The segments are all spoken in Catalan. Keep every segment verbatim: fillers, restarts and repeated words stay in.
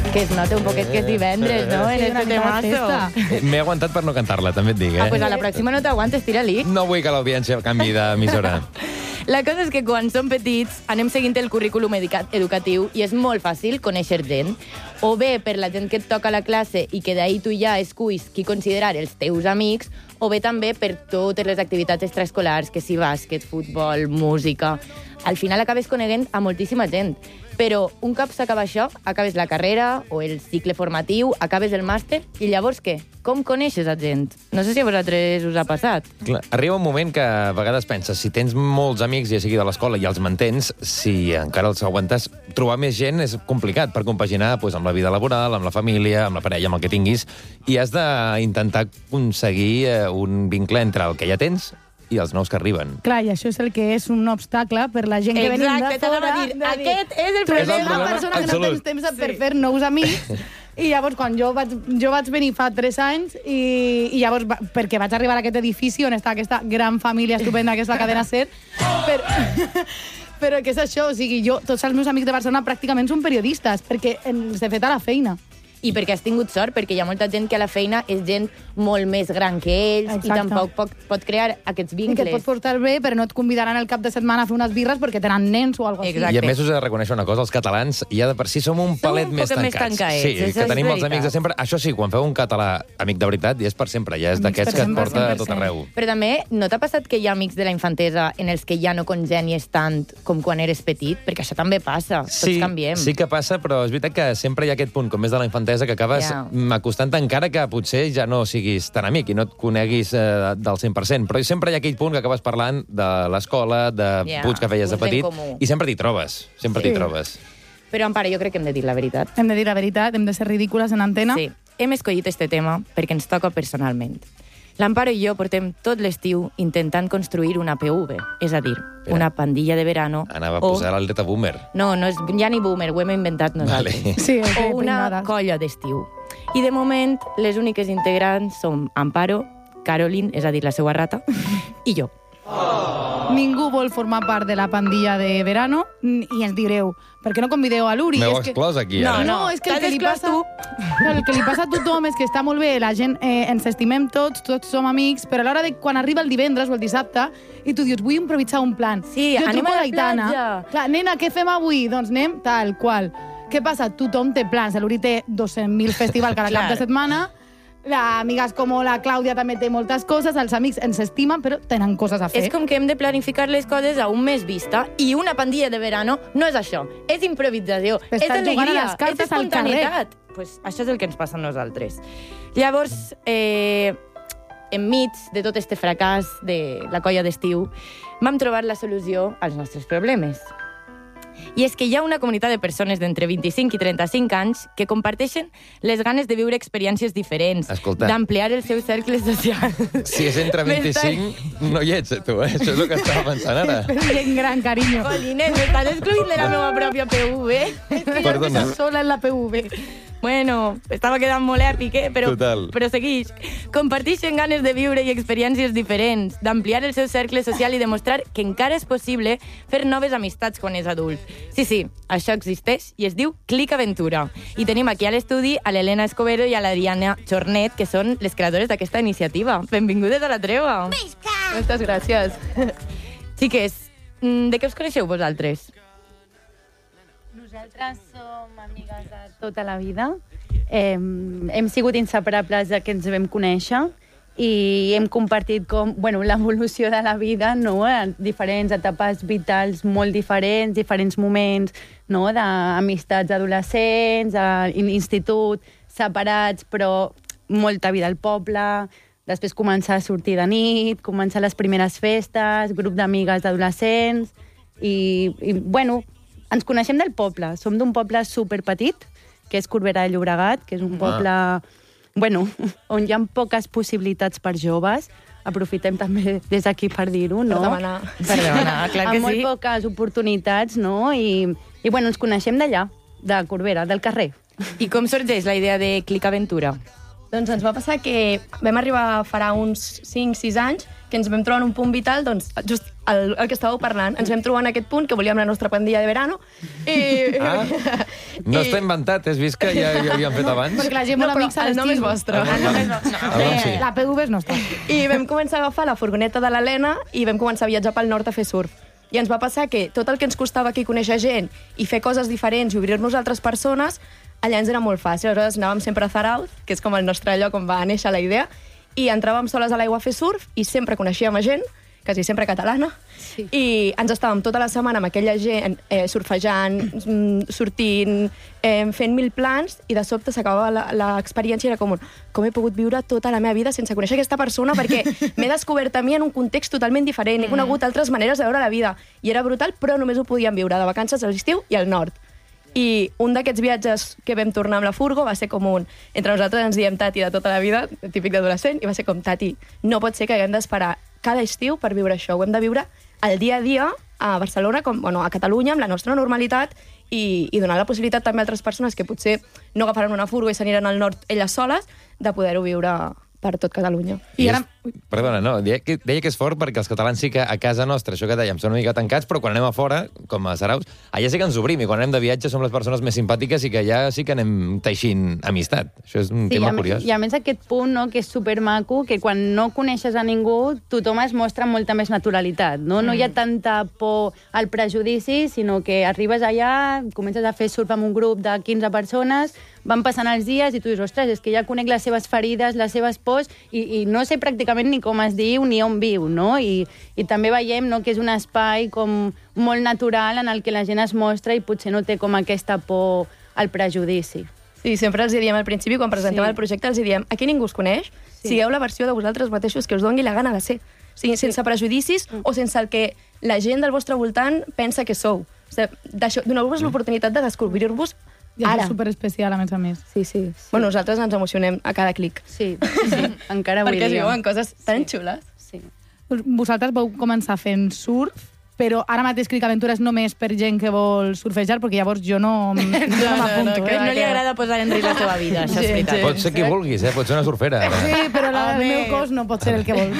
Que es nota un poquet que és divendres, no? En este temazo. M'he aguantat per no cantar-la, també et dic, eh? Ah, pues a la pròxima no t'aguantes, tira-li. No vull que l'audiència canvi d'emissora. La cosa és que quan som petits anem seguint el currículum educatiu i és molt fàcil conèixer gent, o bé per la gent que et toca a la classe i que d'ahir tu ja esculls qui considerar els teus amics, o bé també per totes les activitats extraescolars, que si bàsquet, futbol, música. Al final acabes coneguent a moltíssima gent. Però un cop s'acaba això, acabes la carrera o el cicle formatiu, acabes el màster, i llavors què? Com coneixes a gent? No sé si a vosaltres us ha passat. Clar, arriba un moment que a vegades penses, si tens molts amics, ja sigui de l'escola, i els mantens, si encara els aguantes, trobar més gent és complicat per compaginar pues, amb la vida laboral, amb la família, amb la parella, amb el que tinguis, i has d'intentar aconseguir eh, un vincle entre el que ja tens i els nous que arriben. Clar, i això és el que és un obstacle per la gent que Exacte, venim de fora. dir, de aquest és el tu eres problema. una persona que no absolut. tens temps per fer nous amics. I llavors, quan jo vaig, jo vaig venir fa tres anys, i, i llavors, va- perquè vaig arribar a aquest edifici on està aquesta gran família estupenda que és la cadena SER, però, però què és això? O sigui, jo, tots els meus amics de Barcelona pràcticament són periodistes, perquè ens he fet a la feina. I perquè has tingut sort, perquè hi ha molta gent que a la feina és gent molt més gran que ells Exacte. i tampoc pot, pot crear aquests I que et vincles. pot portar bé, però no et convidaran el cap de setmana a fer unes birres perquè tenen nens o alguna cosa així. Exacte. I a més us he de reconèixer una cosa, els catalans ja de per si som un Som palet un més poquet més tancats. tancats, Sí, això que és tenim els veritat. amics de sempre. Això sí, quan feu un català amic de veritat, ja és per sempre, ja és Amics d'aquests per que et sempre, porta a cent per tot cent. arreu. Però també, no t'ha passat que hi ha amics de la infantesa en els que ja no congenies tant com quan eres petit? Perquè això també passa, tots canviem. Sí que passa, però és veritat que sempre hi ha aquest punt, com és de la infantesa, que acabes Ja. yeah. acostant encara que potser ja no siguis tan amic i no et coneguis eh, del cent per cent. Però sempre hi ha aquell punt que acabes parlant de l'escola, de Ja, punts que feies de punts en petit, comú. i sempre t'hi trobes, sempre Sí. t'hi trobes. Però, Amparo, jo crec que hem de dir la veritat. Hem de dir la veritat, hem de ser ridícules en antena. Sí, hem escollit este tema perquè ens toca personalment. L'Amparo i jo portem tot l'estiu intentant construir una P V, és a dir, Espera. una pandilla de verano. Anava a o... posar l'alerta boomer. No, no és ja ni boomer, ho hem inventat nosaltres. Vale. Sí, ok, O una pringades. colla d'estiu. I de moment, les úniques integrants som Amparo, Caroline, és a dir, la seva rata, i jo. Ningú vol formar part de la pandilla de verano i ens direu, per què no convideu a l'Uri? M'heu És que- exclòs aquí, No, ara. No, és que el t'has que, li exclòs passa, tu. Clar, el que li passa a tothom és que està molt bé, la gent eh, ens estimem tots, tots som amics, però a l'hora de quan arriba el divendres o el dissabte i tu dius, vull improvisar un plan. Sí, jo anem truco a la l'Aitana. platja. Clar, nena, què fem avui? Doncs anem tal qual. Què passa? Tothom té plans. L'Uri té dos-cents mil festivals cada Clar. cap de setmana, les amigues com la Clàudia també té moltes coses, els amics ens estimen, però tenen coses a fer. És com que hem de planificar les coses a un mes vista i una pandilla de verano no és això, és improvisació, és Estan jugant a alegria, les cartes és al carrer. espontaneïtat. Pues això és el que ens passa a nosaltres. Llavors, eh, enmig de tot este fracàs de la colla d'estiu, vam trobar la solució als nostres problemes. I és que hi ha una comunitat de persones d'entre vint-i-cinc i trenta-cinc anys que comparteixen les ganes de viure experiències diferents, Escolta. d'ampliar el seu cercle social. Si és entre vint-i-cinc, no hi ets, tu, eh? Això és el que estava pensant ara. Però gent gran, carinyo. Jolines, m'estàs excluint de la meva pròpia P V. Perdona. Sola en la P V. Bueno, estava quedant molt èpic, eh? Però, Total. però seguix. Comparteixen ganes de viure i experiències diferents, d'ampliar el seu cercle social i demostrar que encara és possible fer noves amistats quan és adult. Sí, sí, això existeix i es diu Clic Aventura. I tenim aquí a l'estudi a l'Helena Escobedo i a l'Adriana Chornet, que són les creadores d'aquesta iniciativa. Benvingudes a la treva. Moltes gràcies. Xiques, mm, de què us coneixeu vosaltres? Nosaltres som amigues de tota la vida. Eh, hem sigut inseparables de que ens vam conèixer i hem compartit com, bueno, l'evolució de la vida, no? En diferents etapes vitals molt diferents, diferents moments, no? D'amistats adolescents, a l'institut, separats, però molta vida al poble, després començar a sortir de nit, començar les primeres festes, grup d'amigues d'adolescents, i, i, bueno, ens coneixem del poble. Som d'un poble superpetit, que és Corbera de Llobregat, que és un poble, bueno, on hi ha poques possibilitats per joves. Aprofitem també des d'aquí per dir-ho, no? Per demanar. Per demanar, clar que Amb molt sí. poques oportunitats, no? I, i bueno, ens coneixem d'allà, de Corbera, del carrer. I com sorgeix la idea de Clic Aventura? Doncs ens va passar que vam arribar farà uns cinc sis anys que ens vam trobar en un punt vital, doncs, just el, el que estàveu parlant. Ens vam trobar en aquest punt, que volíem la nostra pandilla de verano. I... Ah, no I... està inventat, has vist que ja, ja havíem fet abans? Perquè la gent molt no, amics a el nom és l'estiu. vostre. Ah, El nom és no. vostre. Ah, doncs sí. La P V és nostra. I vam començar a agafar la furgoneta de l'Helena i vam començar a viatjar pel nord a fer surf. I ens va passar que tot el que ens costava aquí conèixer gent i fer coses diferents i obrir-nos a altres persones, allà ens era molt fàcil. Aleshores anàvem sempre a Zarauz, que és com el nostre lloc on va néixer la idea, i entràvem soles a l'aigua a fer surf i sempre coneixíem a gent, quasi sempre catalana, sí. I ens estàvem tota la setmana amb aquella gent eh, surfejant, sortint, eh, fent mil plans, i de sobte s'acabava l'experiència i era com un, com he pogut viure tota la meva vida sense conèixer aquesta persona, perquè m'he descobert a mi en un context totalment diferent, he conegut altres maneres de veure la vida, i era brutal, però només ho podíem viure de vacances a l'estiu i al nord. I un d'aquests viatges que vam tornar amb la furgo va ser com un... Entre nosaltres ens diem Tati de tota la vida, típic d'adolescent, i va ser com, Tati, no pot ser que haguem d'esperar cada estiu per viure això. Ho hem de viure el dia a dia a Barcelona, com, bueno, a Catalunya, amb la nostra normalitat, i, i donar la possibilitat també a altres persones que potser no agafaran una furgo i s'aniran al nord elles soles, de poder-ho viure per tot Catalunya. I, I ara... És... Perdona, no, deia que, deia que és fort perquè els catalans sí que a casa nostra, això que dèiem, són una mica tancats, però quan anem a fora, com a Zarauz, allà sí que ens obrim, i quan anem de viatge som les persones més simpàtiques i que allà sí que anem teixint amistat. Això és un sí, tema i a, curiós. I a més aquest punt, no, que és supermaco, que quan no coneixes a ningú, tothom es mostra amb molta més naturalitat, no? No mm. hi ha tanta por al prejudici, sinó que arribes allà, comences a fer surf amb un grup de quinze persones, van passant els dies i tu dius, ostres, és que ja conec les seves ferides, les seves pors, i, i no sé pràcticament ni com es diu ni on viu, no? I, i també veiem, no, que és un espai com molt natural en el que la gent es mostra i potser no té com aquesta por al prejudici. Sí, sempre els diem al principi, quan presentem sí. el projecte, els diem, aquí ningú us coneix, sí. sigueu la versió de vosaltres mateixos que us doni la gana de ser. O sigui, sense sí. prejudicis mm. o sense el que la gent del vostre voltant pensa que sou. O sigui, doneu-vos mm. l'oportunitat de descobrir-vos I ara. És superespecial, a més a més. Sí, sí, sí. Bueno, nosaltres ens emocionem a cada clic. Sí, sí. Encara avui dia. Perquè es viuen coses tan sí. xules. Sí. Vosaltres vau començar fent surf, però ara mateix Clic Aventura és només per gent que vol surfejar, perquè llavors jo no, no, no m'apunto. No, no, eh? no li agrada posar en risc la seva vida, això és veritat. Pot ser qui vulguis, eh? Pot ser una surfera. Sí, però la, el meu cos no pot ser el que vol.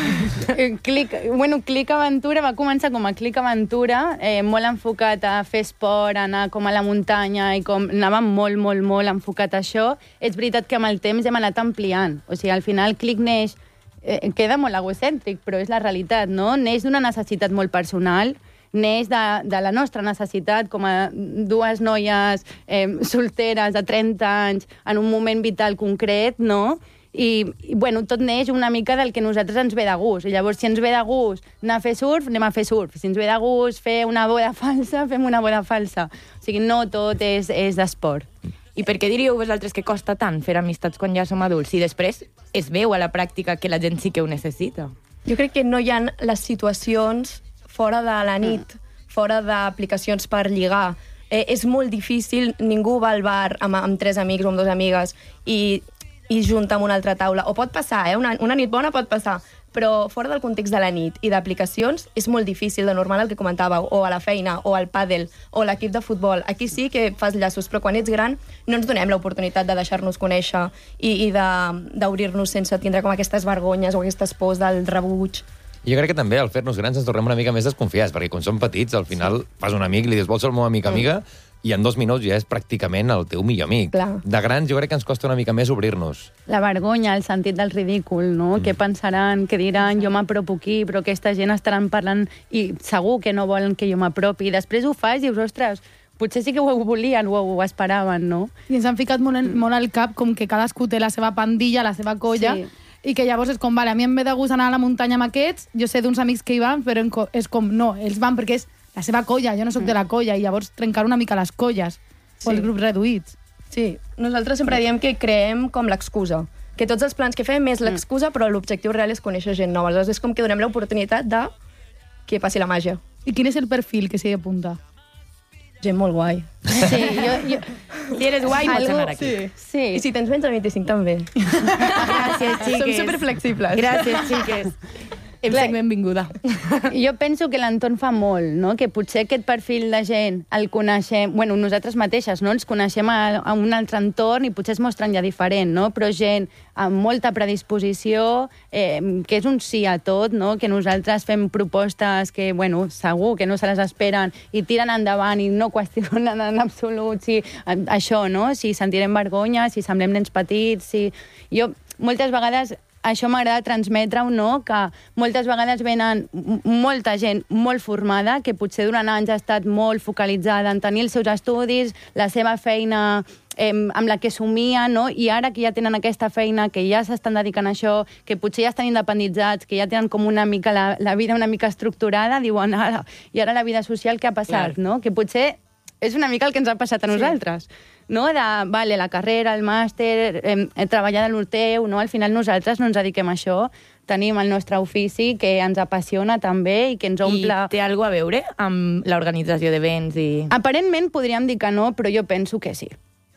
Clic, bueno, Clic Aventura va començar com a Clic Aventura, eh, molt enfocat a fer esport, anar com a la muntanya, i com anàvem molt, molt, molt enfocat a això. És veritat que amb el temps hem anat ampliant. O sigui, al final Clic neix, eh, queda molt egocèntric, però és la realitat, no? Neix d'una necessitat molt personal, neix de, de la nostra necessitat com a dues noies eh, solteres de trenta anys en un moment vital concret, no? I, i bueno, tot neix una mica del que a nosaltres ens ve de gust. I llavors, si ens ve de gust anar a fer surf, anem a fer surf. Si ens ve de gust fer una boda falsa, fem una boda falsa. O sigui, no tot és, és d'esport. I per què diríeu vosaltres que costa tant fer amistats quan ja som adults i després es veu a la pràctica que la gent sí que ho necessita? Jo crec que no hi ha les situacions fora de la nit, mm. fora d'aplicacions per lligar. Eh, és molt difícil, ningú va al bar amb, amb tres amics o amb dues amigues i, i junta amb una altra taula. O pot passar, eh? una, una nit bona pot passar, però fora del context de la nit i d'aplicacions és molt difícil, de normal el que comentàveu, o a la feina, o al pàdel, o l'equip de futbol. Aquí sí que fas llaços, però quan ets gran no ens donem l'oportunitat de deixar-nos conèixer i, i d'obrir-nos sense tindre com aquestes vergonyes o aquestes pors del rebuig. Jo crec que també al fer-nos grans ens tornem una mica més desconfiats, perquè quan som petits, al final sí. fas un amic, li dius, vols ser el meu amic, amiga, mm. i en dos minuts ja és pràcticament el teu millor amic. Clar. De grans jo crec que ens costa una mica més obrir-nos. La vergonya, el sentit del ridícul, no? Mm. Què pensaran, què diran, jo m'apropo aquí, però aquesta gent estaran parlant i segur que no volen que jo m'apropi. I després ho fas i dius, ostres, potser sí que ho volien o ho esperaven, no? I ens han ficat molt, en, molt al cap com que cadascú té la seva pandilla, la seva colla, sí. i que llavors és com, vale, a mi em ve de gust anar a la muntanya amb aquests, jo sé d'uns amics que hi van, però és com, no, ells van perquè és la seva colla, jo no sóc mm. de la colla, i llavors trencar una mica les colles, sí. o els grups reduïts. Sí, nosaltres sempre diem que creem com l'excusa, que tots els plans que fem és l'excusa, mm. però l'objectiu real és conèixer gent nova, aleshores és com que donem l'oportunitat de que passi la màgia. I quin és el perfil que s'hi apunta? Gent molt guai. Sí, jo, jo... Si eres guai, pots anar aquí. Sí. sí. I si tens menys de vint-i-cinc, també. Gràcies, xiques. Som superflexibles. Gràcies, xiques. Em sent benvinguda. Jo penso que l'entorn fa molt, no? Que potser aquest perfil de gent el coneixem... Bueno, nosaltres mateixes, no? Ens coneixem a, a un altre entorn i potser es mostren ja diferent, no? Però gent amb molta predisposició, eh, que és un sí a tot, no? Que nosaltres fem propostes que, bueno, segur que no se les esperen i tiren endavant i no qüestionen en absolut si això, no? Si sentirem vergonya, si semblem nens petits, si... Jo, moltes vegades... Això m'agrada transmetre-ho, no? Que moltes vegades venen molta gent molt formada, que potser durant anys ha estat molt focalitzada en tenir els seus estudis, la seva feina eh, amb la que somia, no? I ara que ja tenen aquesta feina, que ja s'estan dedicant a això, que potser ja estan independitzats, que ja tenen com una mica la, la vida una mica estructurada, diuen, ara, i ara la vida social què ha passat, Clar. no? Que potser és una mica el que ens ha passat a nosaltres. Sí. No? De, vale, la carrera, el màster, eh, treballar de l'Urteu, no? Al final nosaltres no ens dediquem a això, tenim el nostre ofici que ens apassiona també i que ens omple... I té alguna a veure amb l'organització d'events i... Aparentment podríem dir que no, però jo penso que sí.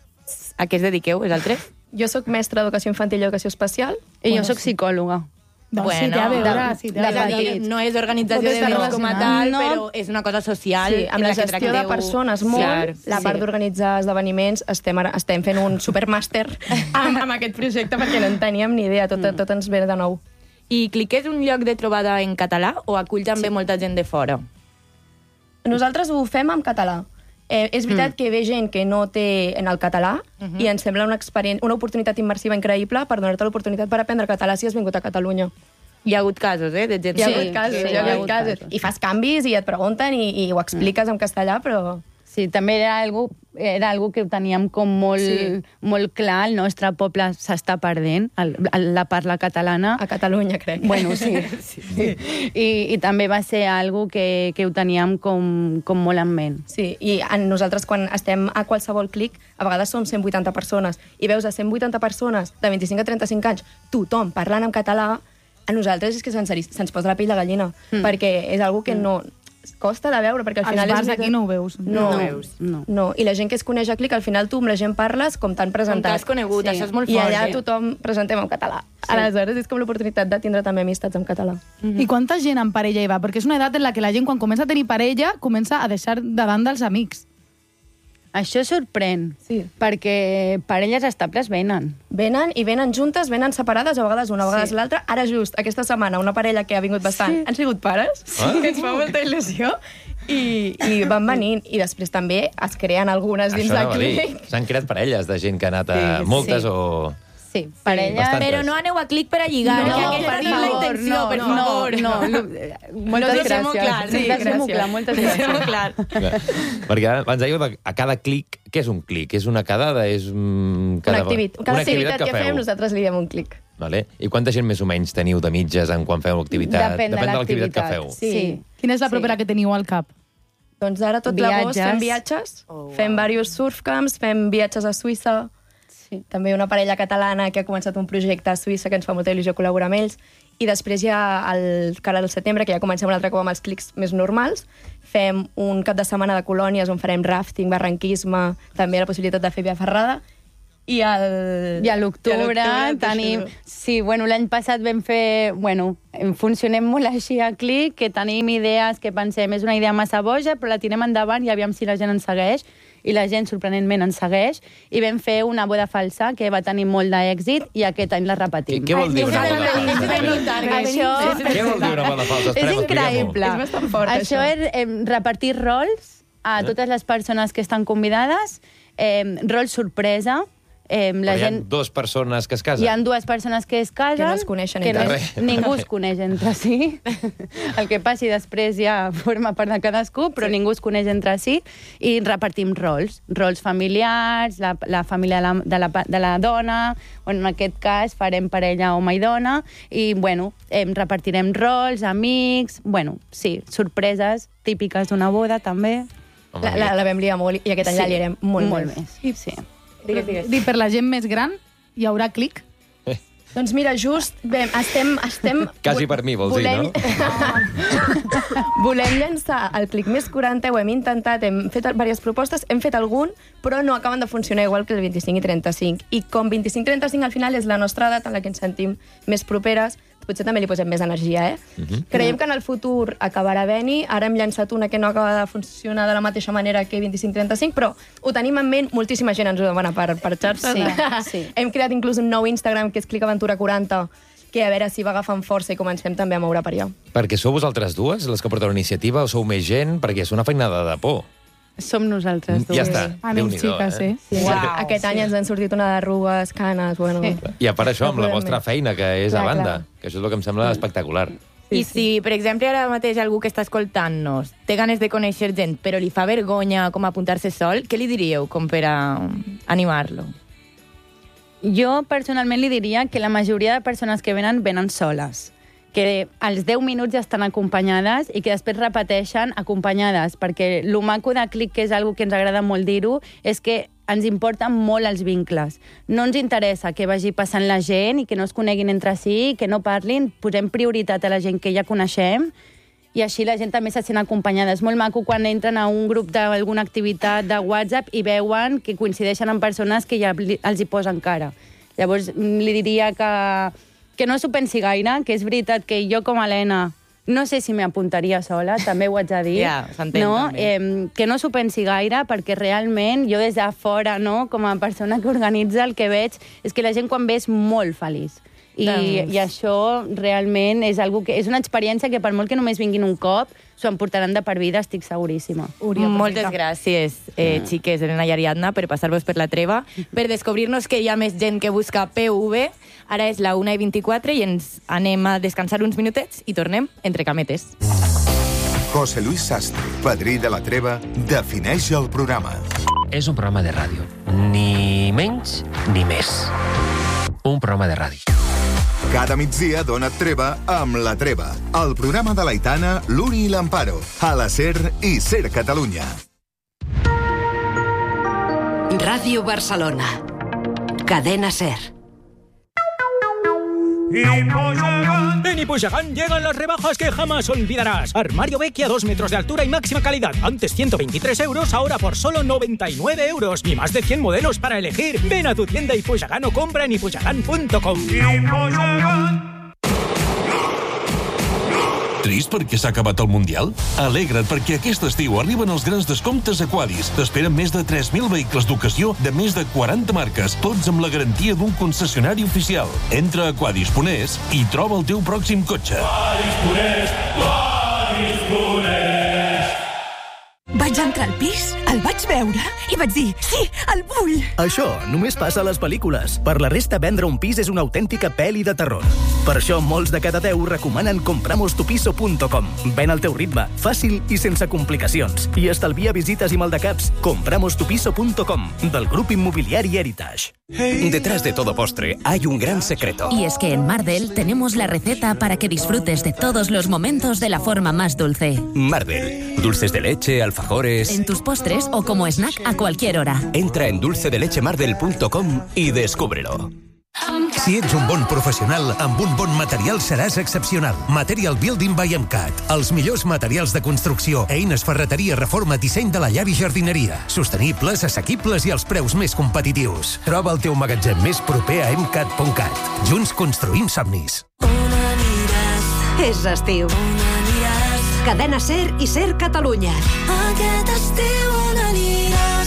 A què es dediqueu, vosaltres? Jo sóc mestra d'Educació Infantil i Educació Especial. I bueno, jo sóc psicòloga. Doncs bueno, sí, té a veure. De, sí, té a veure. de no és organització d'events com a tal, no. Però és una cosa social. Sí, amb la, la gestió tracteu... de persones molt, Clar, la part sí. d'organitzar esdeveniments, estem, ara, estem fent un supermàster amb, amb aquest projecte perquè no en teníem ni idea, tot, mm. tot ens ve de nou. I Clic és un lloc de trobada en català o acull també sí. molta gent de fora? Nosaltres ho fem en català. Eh, és veritat mm. que ve gent que no té en el català uh -huh. i ens sembla una, una oportunitat immersiva increïble per donar-te l'oportunitat per aprendre català si has vingut a Catalunya. Hi ha hagut casos, eh? De gent... Hi ha sí, hagut casos, sí, hi ha hagut, hagut casos. casos. I fas canvis i et pregunten i, i ho expliques mm. en castellà, però... Sí, també era algo, era algo que ho teníem com molt, sí. molt clar. El nostre poble s'està perdent, el, la parla catalana. A Catalunya, crec. Bueno, sí. sí, sí. I, I també va ser algo que, que ho teníem com, com molt en ment. Sí, i en nosaltres quan estem a qualsevol Clic, a vegades som cent vuitanta persones, i veus a cent vuitanta persones de vint-i-cinc a trenta-cinc anys, tothom parlant en català, a nosaltres és que se'ns se posa la pell de gallina, mm. perquè és algo que no... costa de veure, perquè al final... Els bars és... aquí no ho veus. No, no, ho veus. No. no. I la gent que es coneix a Clic, al final tu amb la gent parles com t'han presentat. Com t'has conegut, sí. Això és molt fort. I allà eh? tothom presentem en català. Sí. Aleshores és com l'oportunitat de tindre també amistats en català. Mm-hmm. I quanta gent en parella hi va? Perquè és una edat en la que la gent, quan comença a tenir parella, comença a deixar de banda els amics. Això sorprèn, sí. perquè parelles estables venen. Venen i venen juntes, venen separades, a vegades una, a vegades sí. l'altra. Ara just, aquesta setmana, una parella que ha vingut bastant, sí. han sigut pares, ah? que ens fa molta il·lusió, i, i van venint. I després també es creen algunes dins de Clic. S'han creat parelles de gent que ha anat a sí, moltes sí. o... Sí, parella... Sí, però no aneu a Clic per a lligar, no, que aquesta no és la intenció, no, per no, favor. No, no. Moltes no, gràcies. Clar, sí, gràcies. Clar, moltes gràcies. Clar. Perquè abans dèieu a cada Clic, què és un Clic? És una quedada? És un... Cada... Una, activitat. Cada una activitat que, que fem, nosaltres li diem un Clic. Vale. I quanta gent més o menys teniu de mitges en quan feu l'activitat? Depèn de l'activitat que feu. Sí. sí. Quina és la propera sí. que teniu al cap? Doncs ara tot l'agost fem viatges, oh, wow. fem diversos surfcamps, fem viatges a Suïssa. També una parella catalana que ha començat un projecte a Suïssa que ens fa molta il·lusió col·laborar amb ells. I després ja, el cara del setembre, que ja comencem un altre cop amb els Clics més normals, fem un cap de setmana de colònies on farem rafting, barranquisme, també la possibilitat de fer via ferrada. I, el... I a l'octubre tenim... Sí, bueno, l'any passat vam fer... Bueno, funcionem molt així a Clic, que tenim idees que pensem és una idea massa boja, però la tirem endavant i aviam si la gent ens segueix. I la gent, sorprenentment, ens segueix. I vam fer una boda falsa, que va tenir molt d'èxit, i aquest any la repetim. Què vol dir una boda falsa? Què vol dir una boda falsa? És increïble. És bastant fort, això. Això és repartir rols a totes les persones que estan convidades, rols sorpresa. Eh, la Però hi ha gent... dues persones que es casen? Hi ha dues persones que es casen... Que no es coneixen que entre no, si. Ningú es coneix entre si. El que passi després ja forma part de cadascú, però sí. ningú es coneix entre si. I repartim rols. Rols familiars, la, la família de la, de, la, de la dona... Bueno, en aquest cas farem parella home i dona. I, bueno, eh, repartirem rols, amics... Bueno, sí, sorpreses típiques d'una boda, també. La, la, la vam liar molt i aquest any sí. la liarem molt, molt més. més. I, sí. Digues, digues. Dic, per la gent més gran hi haurà Clic? Eh. Doncs mira, just bé, estem... estem Quasi per mi, vols volem... dir, no? Volem llançar el Clic més quaranta, ho hem intentat, hem fet diverses propostes, hem fet algun, però no acaben de funcionar igual que el vint-i-cinc i trenta-cinc. I com vint-i-cinc trenta-cinc al final és la nostra edat en la que ens sentim més properes, potser també li posem més energia, eh? Mhm. Creiem que en el futur acabarà venint. Ara hem llançat una que no acaba de funcionar de la mateixa manera que vint-i-cinc trenta-cinc, però ho tenim en ment, moltíssima gent ens ho demana per, per xarxes. Sí, sí. Hem creat inclús un nou Instagram, que és Clic Aventura quaranta, que a veure si va agafant força i comencem també a moure per allà. Perquè sou vosaltres dues, les que porteu la iniciativa, o sou més gent? Perquè és una feinada de por. Som nosaltres dues. Ja està. Anem, Déu-n'hi-do, xiques, eh? eh? Sí. Uau, Aquest any sí. ens han sortit una d'arrugues, canes, bueno... Sí. I a part això, amb la No podem vostra més. feina, que és a Clar, banda, clar. que això és el que em sembla espectacular. I si, per exemple, ara mateix algú que està escoltant-nos té ganes de conèixer gent, però li fa vergonya com apuntar-se sol, què li diríeu com per a animar-lo? Jo, personalment, li diria que la majoria de persones que venen, venen soles. Que als deu minuts ja estan acompanyades i que després repeteixen acompanyades, perquè el maco de Clic, que és una que ens agrada molt dir-ho, és que ens importen molt els vincles. No ens interessa que vagi passant la gent i que no es coneguin entre si, que no parlin, posem prioritat a la gent que ja coneixem i així la gent també se sent acompanyada. És molt maco quan entren a un grup d'alguna activitat de WhatsApp i veuen que coincideixen amb persones que ja li- els hi posen cara. Llavors, li diria que, que no s'ho pensi gaire, que és veritat que jo com a Helena no sé si m'apuntaria sola, també ho haig de dir. Ja, s'entén, no? també. Eh, que no s'ho pensi gaire, perquè realment jo des de fora, no, com a persona que organitza, el que veig és que la gent quan ve és molt feliç. I, Doncs- i això realment és, algo que, és una experiència que per molt que només vinguin un cop, s'ho emportaran de per vida, estic seguríssima. Moltes gràcies, eh, xiques, Helena i Ariadna, per passar-vos per la treva, per descobrir-nos que hi ha més gent que busca P V. Ara és la una i vint-i-quatre i ens anem a descansar uns minutets i tornem entre cametes. José Luis Sastre, padrí de la treva, defineix el programa. És un programa de ràdio. Ni menys ni més. Un programa de ràdio. Cada migdia dona't treva amb La Treva, el programa de l'Aitana, l'Uni i l'Amparo, a la SER i SER Catalunya. Ràdio Barcelona. Cadena SER. En Ipuxagán llegan las rebajas que jamás olvidarás. Armario Vecchia, dos metros de altura y máxima calidad. Antes ciento veintitrés euros, ahora por solo noventa y nueve euros. Y más de cien modelos para elegir. Ven a tu tienda Ipuxagán o compra en ipuxagán punto com. Trist perquè s'ha acabat el Mundial? Alegra't perquè aquest estiu arriben els grans descomptes a Quadis. T'esperen més de tres mil vehicles d'ocasió de més de quaranta marques, tots amb la garantia d'un concessionari oficial. Entra a quadis punt es i troba el teu pròxim cotxe. Quadis punt es, Quadis punt es. Vaig entrar al pis, el vaig veure i vaig dir, sí, el vull! Això només passa a les pel·lícules. Per la resta, vendre un pis és una autèntica pel·li de terror. Per això, molts de cada deu recomanen compramos tu piso punt com. Ven al teu ritme, fàcil i sense complicacions. I estalvia visites i maldecaps. compramos tu piso punt com, del grup immobiliari Heritage. Detrás de todo postre hay un gran secreto. Y es que en Mardel tenemos la receta para que disfrutes de todos los momentos de la forma más dulce. Mardel. Dulces de leche, alfajores... En tus postres o como snack a cualquier hora. Entra en dulce de leche mardel punto com y descúbrelo. Si ets un bon professional, amb un bon material seràs excepcional. Material Building by MCAT. Els millors materials de construcció, eines, ferreteria, reforma, disseny de la llar i jardineria. Sostenibles, assequibles i als preus més competitius. Troba el teu magatzem més proper a m cat punt cat. Junts construïm somnis. És estiu. Cadena SER i SER Catalunya. Aquest estiu on aniràs?